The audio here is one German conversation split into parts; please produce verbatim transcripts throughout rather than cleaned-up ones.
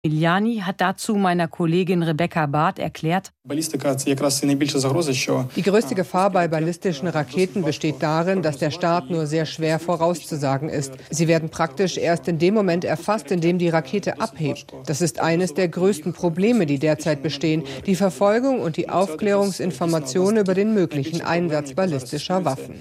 Miljani hat dazu meiner Kollegin Rebecca Barth erklärt: Die größte Gefahr bei ballistischen Raketen besteht darin, dass der Start nur sehr schwer vorauszusagen ist. Sie werden praktisch erst in dem Moment erfasst, in dem die Rakete abhebt. Das ist eines der größten Probleme, die derzeit bestehen: die Verfolgung und die Aufklärungsinformation über den möglichen Einsatz ballistischer Waffen.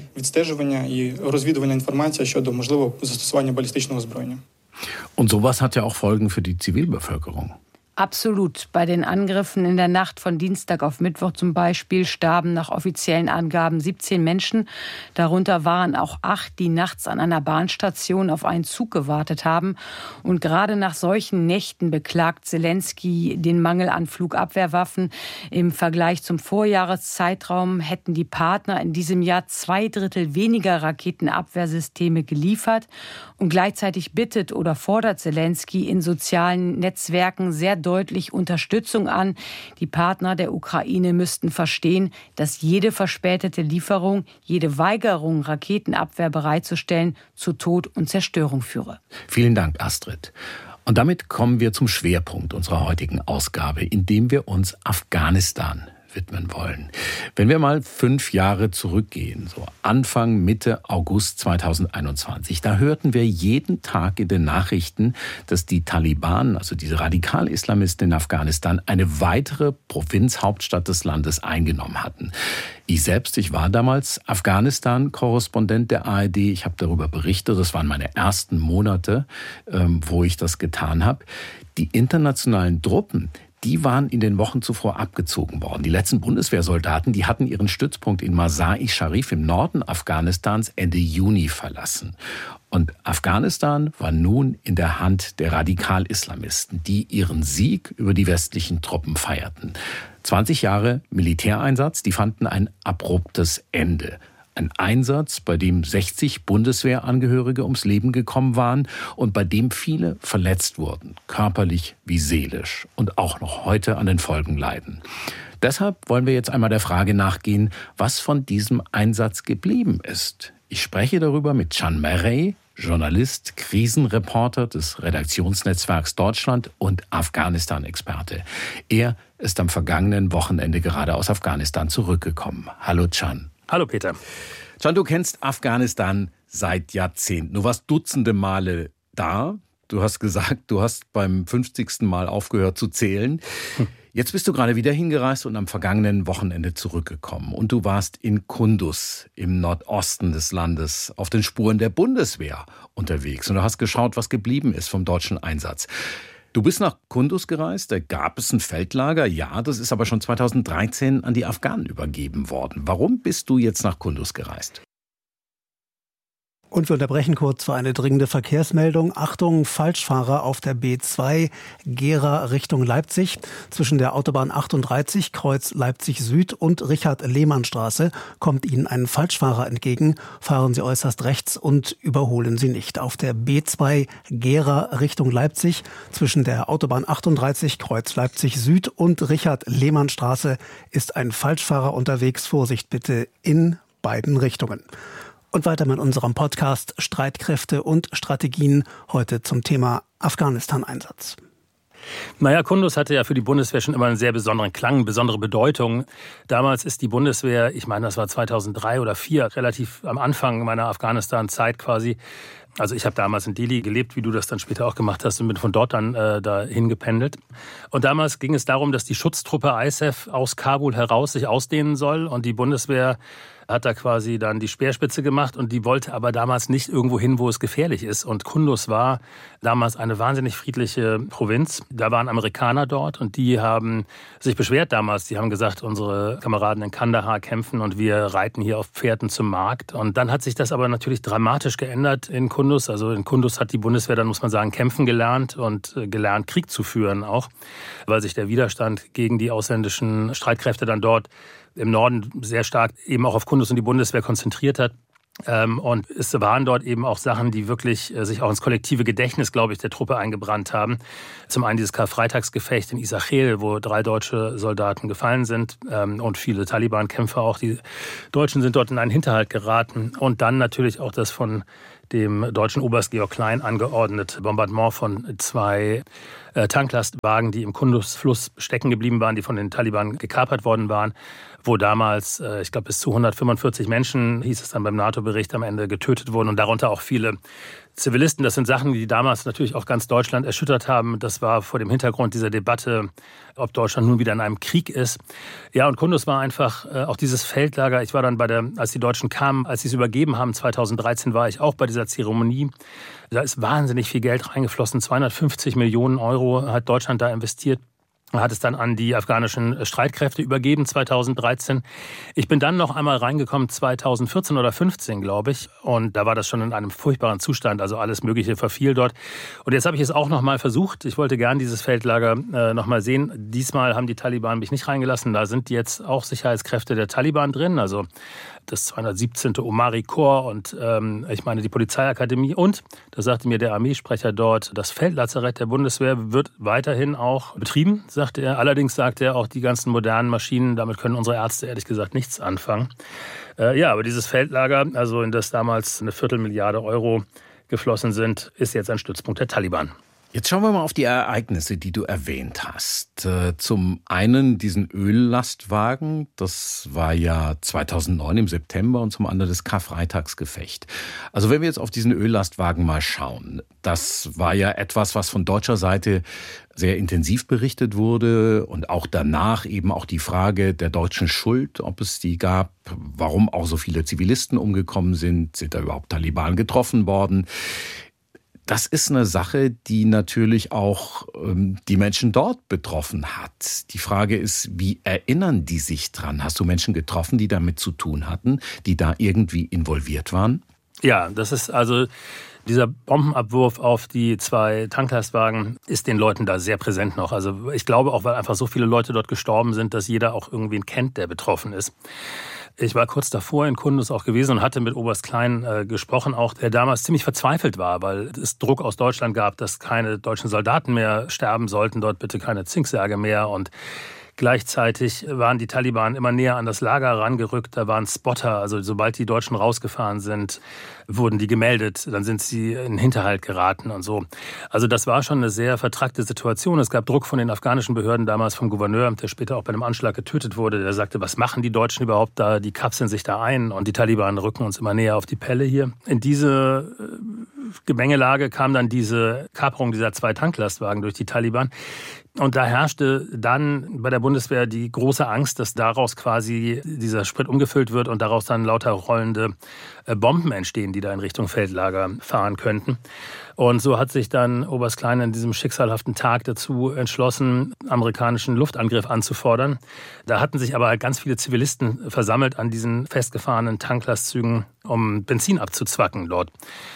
Und sowas hat ja auch Folgen für die Zivilbevölkerung. Absolut. Bei den Angriffen in der Nacht von Dienstag auf Mittwoch zum Beispiel starben nach offiziellen Angaben siebzehn Menschen. Darunter waren auch acht, die nachts an einer Bahnstation auf einen Zug gewartet haben. Und gerade nach solchen Nächten beklagt Zelensky den Mangel an Flugabwehrwaffen. Im Vergleich zum Vorjahreszeitraum hätten die Partner in diesem Jahr zwei Drittel weniger Raketenabwehrsysteme geliefert. Und gleichzeitig bittet oder fordert Zelensky in sozialen Netzwerken sehr deutlich Unterstützung an. Die Partner der Ukraine müssten verstehen, dass jede verspätete Lieferung, jede Weigerung, Raketenabwehr bereitzustellen, zu Tod und Zerstörung führe. Vielen Dank, Astrid. Und damit kommen wir zum Schwerpunkt unserer heutigen Ausgabe, indem wir uns Afghanistan widmen wollen. Wenn wir mal fünf Jahre zurückgehen, so Anfang, Mitte August zweitausendeinundzwanzig, da hörten wir jeden Tag in den Nachrichten, dass die Taliban, also diese Radikal-Islamisten in Afghanistan, eine weitere Provinzhauptstadt des Landes eingenommen hatten. Ich selbst, ich war damals Afghanistan-Korrespondent der A R D. Ich habe darüber berichtet. Das waren meine ersten Monate, ähm, wo ich das getan habe. Die internationalen Truppen, die waren in den Wochen zuvor abgezogen worden. Die letzten Bundeswehrsoldaten, die hatten ihren Stützpunkt in Masar-i-Sharif im Norden Afghanistans Ende Juni verlassen. Und Afghanistan war nun in der Hand der Radikal-Islamisten, die ihren Sieg über die westlichen Truppen feierten. zwanzig Jahre Militäreinsatz, die fanden ein abruptes Ende. Ein Einsatz, bei dem sechzig Bundeswehrangehörige ums Leben gekommen waren und bei dem viele verletzt wurden, körperlich wie seelisch, und auch noch heute an den Folgen leiden. Deshalb wollen wir jetzt einmal der Frage nachgehen, was von diesem Einsatz geblieben ist. Ich spreche darüber mit Can Marey, Journalist, Krisenreporter des Redaktionsnetzwerks Deutschland und Afghanistan-Experte. Er ist am vergangenen Wochenende gerade aus Afghanistan zurückgekommen. Hallo Can. Hallo Peter. Can, du kennst Afghanistan seit Jahrzehnten. Du warst dutzende Male da. Du hast gesagt, du hast beim fünfzigsten Mal aufgehört zu zählen. Hm. Jetzt bist du gerade wieder hingereist und am vergangenen Wochenende zurückgekommen. Und du warst in Kunduz im Nordosten des Landes auf den Spuren der Bundeswehr unterwegs. Und du hast geschaut, was geblieben ist vom deutschen Einsatz. Du bist nach Kunduz gereist, da gab es ein Feldlager, ja, das ist aber schon zweitausenddreizehn an die Afghanen übergeben worden. Warum bist du jetzt nach Kunduz gereist? Und wir unterbrechen kurz für eine dringende Verkehrsmeldung. Achtung, Falschfahrer auf der B zwei, Gera Richtung Leipzig. Zwischen der Autobahn achtunddreißig, Kreuz Leipzig Süd und Richard-Lehmann-Straße kommt Ihnen ein Falschfahrer entgegen. Fahren Sie äußerst rechts und überholen Sie nicht. Auf der B zwei, Gera Richtung Leipzig. Zwischen der Autobahn achtunddreißig, Kreuz Leipzig Süd und Richard-Lehmann-Straße ist ein Falschfahrer unterwegs. Vorsicht bitte in beiden Richtungen. Und weiter mit unserem Podcast Streitkräfte und Strategien, heute zum Thema Afghanistan-Einsatz. Naja, Kunduz hatte ja für die Bundeswehr schon immer einen sehr besonderen Klang, besondere Bedeutung. Damals ist die Bundeswehr, ich meine, das war zweitausenddrei oder zweitausendvier, relativ am Anfang meiner Afghanistan-Zeit quasi. Also ich habe damals in Dili gelebt, wie du das dann später auch gemacht hast, und bin von dort dann äh, dahin gependelt. Und damals ging es darum, dass die Schutztruppe I S A F aus Kabul heraus sich ausdehnen soll. Und die Bundeswehr hat da quasi dann die Speerspitze gemacht und die wollte aber damals nicht irgendwo hin, wo es gefährlich ist. Und Kunduz war damals eine wahnsinnig friedliche Provinz. Da waren Amerikaner dort und die haben sich beschwert damals. Die haben gesagt, unsere Kameraden in Kandahar kämpfen und wir reiten hier auf Pferden zum Markt. Und dann hat sich das aber natürlich dramatisch geändert in Kunduz. Also in Kunduz hat die Bundeswehr dann, muss man sagen, kämpfen gelernt und gelernt, Krieg zu führen auch, weil sich der Widerstand gegen die ausländischen Streitkräfte dann dort im Norden sehr stark eben auch auf Kunduz und die Bundeswehr konzentriert hat. Und es waren dort eben auch Sachen, die wirklich sich auch ins kollektive Gedächtnis, glaube ich, der Truppe eingebrannt haben. Zum einen dieses Karfreitagsgefecht in Isachel, wo drei deutsche Soldaten gefallen sind und viele Taliban-Kämpfer auch. Die Deutschen sind dort in einen Hinterhalt geraten. Und dann natürlich auch das von dem deutschen Oberst Georg Klein angeordnet. Bombardement von zwei äh, Tanklastwagen, die im Kunduz-Fluss stecken geblieben waren, die von den Taliban gekapert worden waren, wo damals, äh, ich glaube, bis zu hundertfünfundvierzig Menschen, hieß es dann beim NATO-Bericht, am Ende getötet wurden und darunter auch viele Zivilisten. Das sind Sachen, die damals natürlich auch ganz Deutschland erschüttert haben. Das war vor dem Hintergrund dieser Debatte, ob Deutschland nun wieder in einem Krieg ist. Ja, und Kunduz war einfach äh, auch dieses Feldlager. Ich war dann bei der, als die Deutschen kamen, als sie es übergeben haben, zweitausenddreizehn war ich auch bei dieser Zeremonie. Da ist wahnsinnig viel Geld reingeflossen. zweihundertfünfzig Millionen Euro hat Deutschland da investiert. Man hat es dann an die afghanischen Streitkräfte übergeben, zweitausenddreizehn. Ich bin dann noch einmal reingekommen, zweitausendvierzehn oder fünfzehn, glaube ich. Und da war das schon in einem furchtbaren Zustand, also alles Mögliche verfiel dort. Und jetzt habe ich es auch noch mal versucht. Ich wollte gern dieses Feldlager äh, noch mal sehen. Diesmal haben die Taliban mich nicht reingelassen. Da sind jetzt auch Sicherheitskräfte der Taliban drin, also das zweihundertsiebzehnte Omari-Korps und ähm, ich meine die Polizeiakademie. Und, da sagte mir der Armeesprecher dort, das Feldlazarett der Bundeswehr wird weiterhin auch betrieben, sagte er. Allerdings sagte er auch, die ganzen modernen Maschinen, damit können unsere Ärzte ehrlich gesagt nichts anfangen. Äh, ja, aber dieses Feldlager, also in das damals eine Viertelmilliarde Euro geflossen sind, ist jetzt ein Stützpunkt der Taliban. Jetzt schauen wir mal auf die Ereignisse, die du erwähnt hast. Zum einen diesen Öllastwagen, das war ja zweitausendneun im September, und zum anderen das Karfreitagsgefecht. Also wenn wir jetzt auf diesen Öllastwagen mal schauen, das war ja etwas, was von deutscher Seite sehr intensiv berichtet wurde und auch danach eben auch die Frage der deutschen Schuld, ob es die gab, warum auch so viele Zivilisten umgekommen sind, sind da überhaupt Taliban getroffen worden. Das ist eine Sache, die natürlich auch ähm, die Menschen dort betroffen hat. Die Frage ist, wie erinnern die sich dran? Hast du Menschen getroffen, die damit zu tun hatten, die da irgendwie involviert waren? Ja, das ist also dieser Bombenabwurf auf die zwei Tanklastwagen ist den Leuten da sehr präsent noch. Also ich glaube auch, weil einfach so viele Leute dort gestorben sind, dass jeder auch irgendwen kennt, der betroffen ist. Ich war kurz davor in Kunduz auch gewesen und hatte mit Oberst Klein äh, gesprochen, auch der damals ziemlich verzweifelt war, weil es Druck aus Deutschland gab, dass keine deutschen Soldaten mehr sterben sollten, dort bitte keine Zinksärge mehr. Und gleichzeitig waren die Taliban immer näher an das Lager rangerückt. Da waren Spotter, also sobald die Deutschen rausgefahren sind, wurden die gemeldet. Dann sind sie in Hinterhalt geraten und so. Also das war schon eine sehr vertrackte Situation. Es gab Druck von den afghanischen Behörden, damals vom Gouverneur, der später auch bei einem Anschlag getötet wurde. Der sagte, was machen die Deutschen überhaupt da? Die kapseln sich da ein und die Taliban rücken uns immer näher auf die Pelle hier. In diese Gemengelage kam dann diese Kaperung dieser zwei Tanklastwagen durch die Taliban. Und da herrschte dann bei der Bundeswehr die große Angst, dass daraus quasi dieser Sprit umgefüllt wird und daraus dann lauter rollende Bomben entstehen, die da in Richtung Feldlager fahren könnten. Und so hat sich dann Oberst Klein an diesem schicksalhaften Tag dazu entschlossen, amerikanischen Luftangriff anzufordern. Da hatten sich aber ganz viele Zivilisten versammelt an diesen festgefahrenen Tanklastzügen, um Benzin abzuzwacken dort.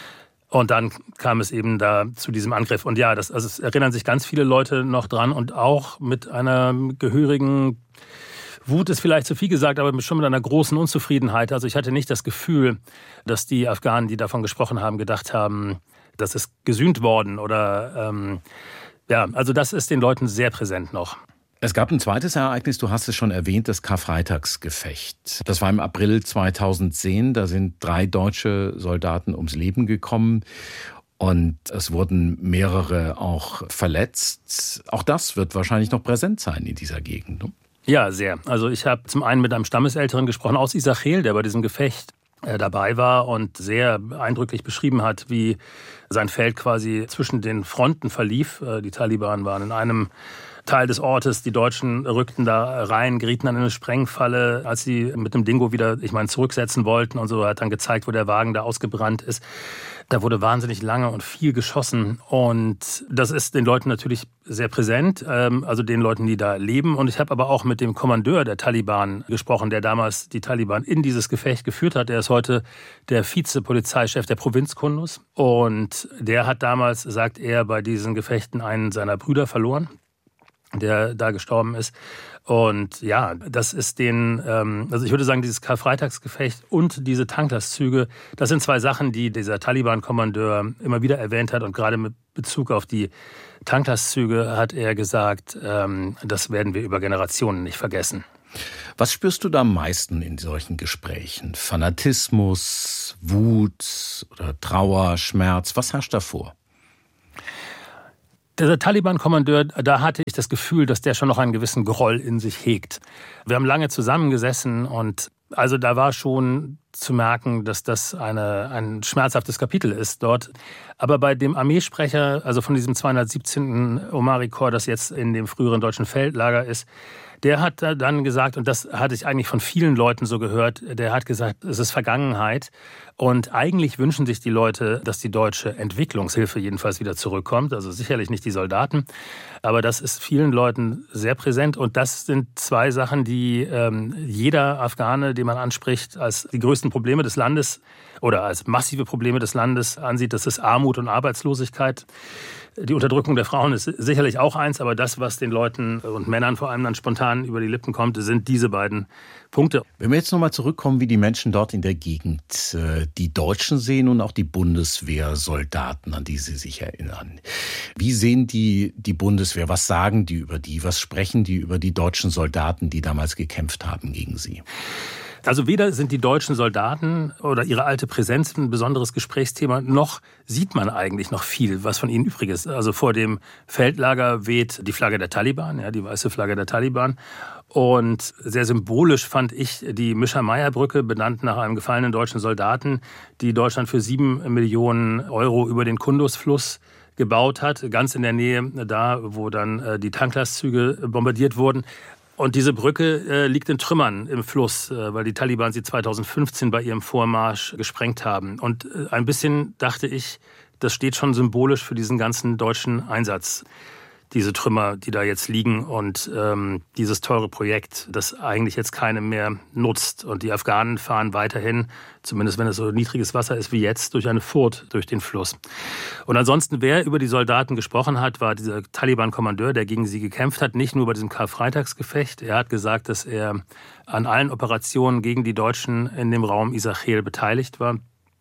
Und dann kam es eben da zu diesem Angriff. Und ja, das, also es erinnern sich ganz viele Leute noch dran und auch mit einer gehörigen Wut ist vielleicht zu viel gesagt, aber schon mit einer großen Unzufriedenheit. Also ich hatte nicht das Gefühl, dass die Afghanen, die davon gesprochen haben, gedacht haben, das ist gesühnt worden oder ähm, ja, also das ist den Leuten sehr präsent noch. Es gab ein zweites Ereignis, du hast es schon erwähnt, das Karfreitagsgefecht. Das war im April zweitausendzehn, da sind drei deutsche Soldaten ums Leben gekommen und es wurden mehrere auch verletzt. Auch das wird wahrscheinlich noch präsent sein in dieser Gegend, ne? Ja, sehr. Also ich habe zum einen mit einem Stammesälteren gesprochen aus Isachel, der bei diesem Gefecht dabei war und sehr eindrücklich beschrieben hat, wie sein Feld quasi zwischen den Fronten verlief. Die Taliban waren in einem Teil des Ortes, die Deutschen rückten da rein, gerieten an eine Sprengfalle, als sie mit dem Dingo wieder, ich meine, zurücksetzen wollten und so. Er hat dann gezeigt, wo der Wagen da ausgebrannt ist. Da wurde wahnsinnig lange und viel geschossen und das ist den Leuten natürlich sehr präsent, also den Leuten, die da leben. Und ich habe aber auch mit dem Kommandeur der Taliban gesprochen, der damals die Taliban in dieses Gefecht geführt hat. Er ist heute der Vizepolizeichef der Provinz Kunduz und der hat damals, sagt er, bei diesen Gefechten einen seiner Brüder verloren, der da gestorben ist. Und ja, das ist den, ähm, also ich würde sagen, dieses Karfreitagsgefecht und diese Tanklastzüge, das sind zwei Sachen, die dieser Taliban-Kommandeur immer wieder erwähnt hat. Und gerade mit Bezug auf die Tanklastzüge hat er gesagt, ähm, das werden wir über Generationen nicht vergessen. Was spürst du da am meisten in solchen Gesprächen? Fanatismus, Wut oder Trauer, Schmerz? Was herrscht da vor? Der Taliban-Kommandeur, da hatte ich das Gefühl, dass der schon noch einen gewissen Groll in sich hegt. Wir haben lange zusammengesessen und also da war schon zu merken, dass das eine, ein schmerzhaftes Kapitel ist dort. Aber bei dem Armeesprecher, also von diesem zweihundertsiebzehnten Omari-Korps, das jetzt in dem früheren deutschen Feldlager ist, der hat dann gesagt, und das hatte ich eigentlich von vielen Leuten so gehört, der hat gesagt, es ist Vergangenheit. Und eigentlich wünschen sich die Leute, dass die deutsche Entwicklungshilfe jedenfalls wieder zurückkommt. Also sicherlich nicht die Soldaten, aber das ist vielen Leuten sehr präsent. Und das sind zwei Sachen, die ähm, jeder Afghane, den man anspricht, als die größten Probleme des Landes oder als massive Probleme des Landes ansieht. Das ist Armut und Arbeitslosigkeit. Die Unterdrückung der Frauen ist sicherlich auch eins, aber das, was den Leuten und Männern vor allem dann spontan über die Lippen kommt, sind diese beiden Punkte. Wenn wir jetzt nochmal zurückkommen, wie die Menschen dort in der Gegend die Deutschen sehen und auch die Bundeswehrsoldaten, an die sie sich erinnern. Wie sehen die die Bundeswehr? Was sagen die über die? Was sprechen die über die deutschen Soldaten, die damals gekämpft haben gegen sie? Also weder sind die deutschen Soldaten oder ihre alte Präsenz ein besonderes Gesprächsthema, noch sieht man eigentlich noch viel, was von ihnen übrig ist. Also vor dem Feldlager weht die Flagge der Taliban, ja, die weiße Flagge der Taliban. Und sehr symbolisch fand ich die Mischer-Meyer-Brücke, benannt nach einem gefallenen deutschen Soldaten, die Deutschland für sieben Millionen Euro über den Kundus-Fluss gebaut hat, ganz in der Nähe da, wo dann die Tanklastzüge bombardiert wurden. Und diese Brücke äh, liegt in Trümmern im Fluss, äh, weil die Taliban sie zweitausendfünfzehn bei ihrem Vormarsch gesprengt haben. Und äh, ein bisschen dachte ich, das steht schon symbolisch für diesen ganzen deutschen Einsatz. Diese Trümmer, die da jetzt liegen und ähm, dieses teure Projekt, das eigentlich jetzt keinem mehr nutzt. Und die Afghanen fahren weiterhin, zumindest wenn es so niedriges Wasser ist wie jetzt, durch eine Furt durch den Fluss. Und ansonsten, wer über die Soldaten gesprochen hat, war dieser Taliban-Kommandeur, der gegen sie gekämpft hat, nicht nur bei diesem Karfreitagsgefecht. Er hat gesagt, dass er an allen Operationen gegen die Deutschen in dem Raum Isachel beteiligt war.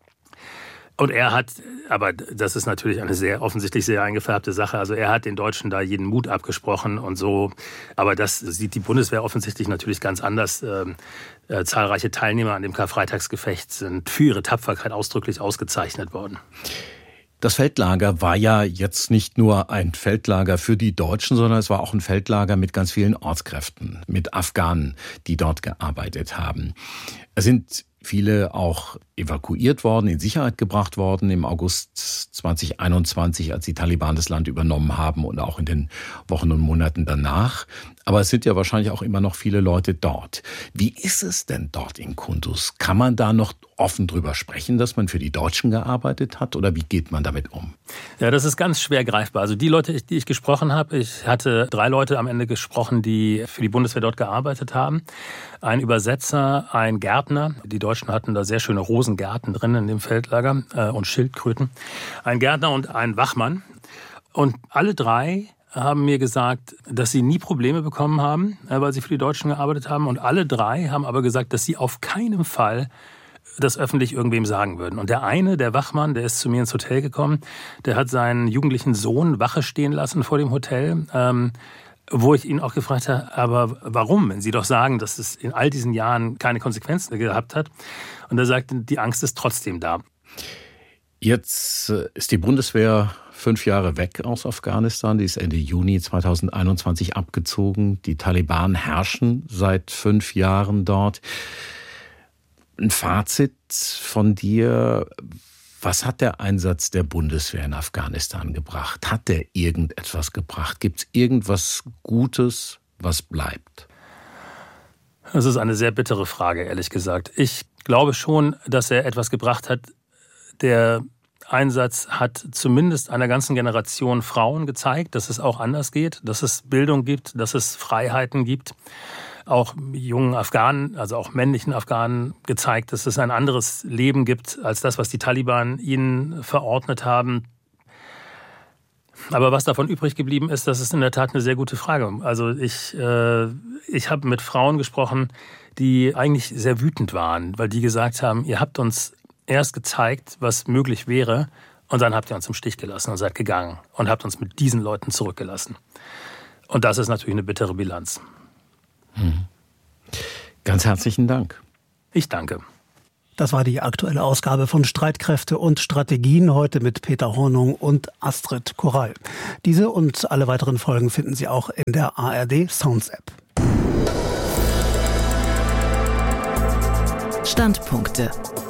Und er hat, aber das ist natürlich eine sehr offensichtlich sehr eingefärbte Sache, also er hat den Deutschen da jeden Mut abgesprochen und so. Aber das sieht die Bundeswehr offensichtlich natürlich ganz anders. Ähm, äh, zahlreiche Teilnehmer an dem Karfreitagsgefecht sind für ihre Tapferkeit ausdrücklich ausgezeichnet worden. Das Feldlager war ja jetzt nicht nur ein Feldlager für die Deutschen, sondern es war auch ein Feldlager mit ganz vielen Ortskräften, mit Afghanen, die dort gearbeitet haben. Es sind viele auch evakuiert worden, in Sicherheit gebracht worden im August zweitausendeinundzwanzig, als die Taliban das Land übernommen haben und auch in den Wochen und Monaten danach. Aber es sind ja wahrscheinlich auch immer noch viele Leute dort. Wie ist es denn dort in Kunduz? Kann man da noch offen drüber sprechen, dass man für die Deutschen gearbeitet hat? Oder wie geht man damit um? Ja, das ist ganz schwer greifbar. Also die Leute, die ich gesprochen habe, ich hatte drei Leute am Ende gesprochen, die für die Bundeswehr dort gearbeitet haben. Ein Übersetzer, ein Gärtner. Die Deutschen hatten da sehr schöne Rosengärten drin in dem Feldlager äh, und Schildkröten. Ein Gärtner und ein Wachmann. Und alle drei haben mir gesagt, dass sie nie Probleme bekommen haben, weil sie für die Deutschen gearbeitet haben. Und alle drei haben aber gesagt, dass sie auf keinen Fall das öffentlich irgendwem sagen würden. Und der eine, der Wachmann, der ist zu mir ins Hotel gekommen, der hat seinen jugendlichen Sohn Wache stehen lassen vor dem Hotel, ähm, wo ich ihn auch gefragt habe, aber warum, wenn Sie doch sagen, dass es in all diesen Jahren keine Konsequenzen gehabt hat? Und er sagte, die Angst ist trotzdem da. Jetzt ist die Bundeswehr fünf Jahre weg aus Afghanistan. Die ist Ende Juni zweitausendeinundzwanzig abgezogen. Die Taliban herrschen seit fünf Jahren dort. Ein Fazit von dir: Was hat der Einsatz der Bundeswehr in Afghanistan gebracht? Hat der irgendetwas gebracht? Gibt es irgendwas Gutes, was bleibt? Das ist eine sehr bittere Frage, ehrlich gesagt. Ich glaube schon, dass er etwas gebracht hat. Der Einsatz hat zumindest einer ganzen Generation Frauen gezeigt, dass es auch anders geht, dass es Bildung gibt, dass es Freiheiten gibt. Auch jungen Afghanen, also auch männlichen Afghanen gezeigt, dass es ein anderes Leben gibt als das, was die Taliban ihnen verordnet haben. Aber was davon übrig geblieben ist, das ist in der Tat eine sehr gute Frage. Also ich, äh, ich habe mit Frauen gesprochen, die eigentlich sehr wütend waren, weil die gesagt haben, ihr habt uns erst gezeigt, was möglich wäre, und dann habt ihr uns im Stich gelassen und seid gegangen und habt uns mit diesen Leuten zurückgelassen. Und das ist natürlich eine bittere Bilanz. Hm. Ganz herzlichen Dank. Ich danke. Das war die aktuelle Ausgabe von Streitkräfte und Strategien, heute mit Peter Hornung und Astrid Korall. Diese und alle weiteren Folgen finden Sie auch in der A R D Sounds App. Standpunkte.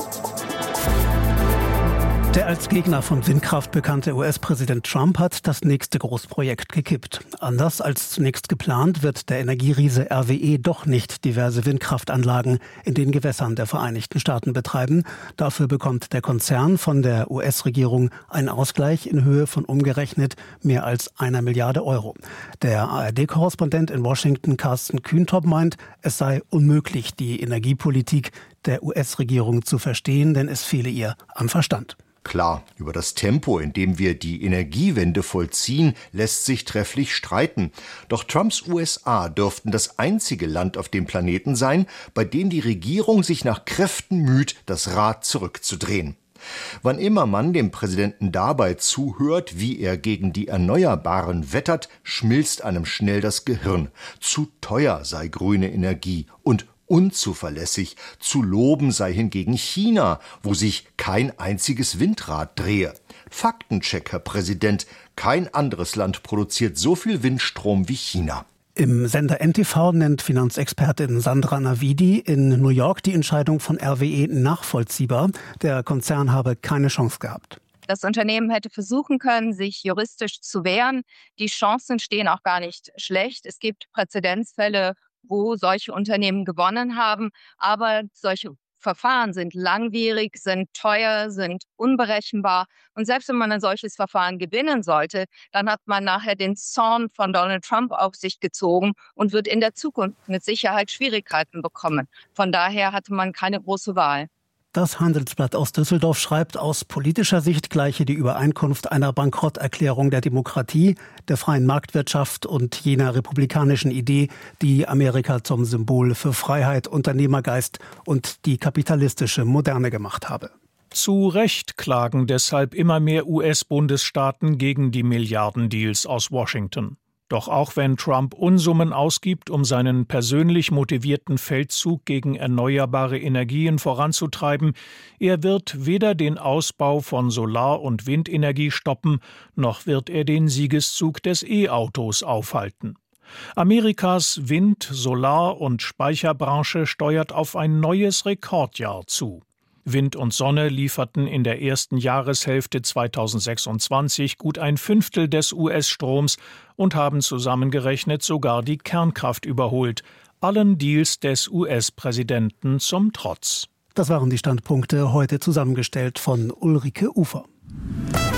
Der als Gegner von Windkraft bekannte U S-Präsident Trump hat das nächste Großprojekt gekippt. Anders als zunächst geplant, wird der Energieriese R W E doch nicht diverse Windkraftanlagen in den Gewässern der Vereinigten Staaten betreiben. Dafür bekommt der Konzern von der U S-Regierung einen Ausgleich in Höhe von umgerechnet mehr als einer Milliarde Euro. Der A R D-Korrespondent in Washington, Carsten Kühntop, meint, es sei unmöglich, die Energiepolitik der U S-Regierung zu verstehen, denn es fehle ihr an Verstand. Klar, über das Tempo, in dem wir die Energiewende vollziehen, lässt sich trefflich streiten. Doch Trumps U S A dürften das einzige Land auf dem Planeten sein, bei dem die Regierung sich nach Kräften müht, das Rad zurückzudrehen. Wann immer man dem Präsidenten dabei zuhört, wie er gegen die Erneuerbaren wettert, schmilzt einem schnell das Gehirn. Zu teuer sei grüne Energie und unzuverlässig. Zu loben sei hingegen China, wo sich kein einziges Windrad drehe. Faktencheck, Herr Präsident, kein anderes Land produziert so viel Windstrom wie China. Im Sender N T V nennt Finanzexpertin Sandra Navidi in New York die Entscheidung von R W E nachvollziehbar. Der Konzern habe keine Chance gehabt. Das Unternehmen hätte versuchen können, sich juristisch zu wehren. Die Chancen stehen auch gar nicht schlecht. Es gibt Präzedenzfälle, wo solche Unternehmen gewonnen haben. Aber solche Verfahren sind langwierig, sind teuer, sind unberechenbar. Und selbst wenn man ein solches Verfahren gewinnen sollte, dann hat man nachher den Zorn von Donald Trump auf sich gezogen und wird in der Zukunft mit Sicherheit Schwierigkeiten bekommen. Von daher hatte man keine große Wahl. Das Handelsblatt aus Düsseldorf schreibt, aus politischer Sicht gleiche die Übereinkunft einer Bankrotterklärung der Demokratie, der freien Marktwirtschaft und jener republikanischen Idee, die Amerika zum Symbol für Freiheit, Unternehmergeist und die kapitalistische Moderne gemacht habe. Zu Recht klagen deshalb immer mehr U S-Bundesstaaten gegen die Milliardendeals aus Washington. Doch auch wenn Trump Unsummen ausgibt, um seinen persönlich motivierten Feldzug gegen erneuerbare Energien voranzutreiben, er wird weder den Ausbau von Solar- und Windenergie stoppen, noch wird er den Siegeszug des E-Autos aufhalten. Amerikas Wind-, Solar- und Speicherbranche steuert auf ein neues Rekordjahr zu. Wind und Sonne lieferten in der ersten Jahreshälfte zweitausendsechsundzwanzig gut ein Fünftel des U S-Stroms und haben zusammengerechnet sogar die Kernkraft überholt, allen Deals des U S-Präsidenten zum Trotz. Das waren die Standpunkte, heute zusammengestellt von Ulrike Ufer.